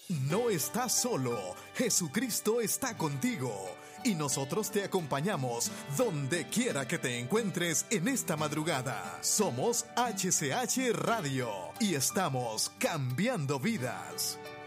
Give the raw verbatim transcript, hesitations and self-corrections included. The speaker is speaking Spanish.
No estás solo, Jesucristo está contigo y nosotros te acompañamos donde quiera que te encuentres en esta madrugada. Somos H C H Radio y estamos cambiando vidas.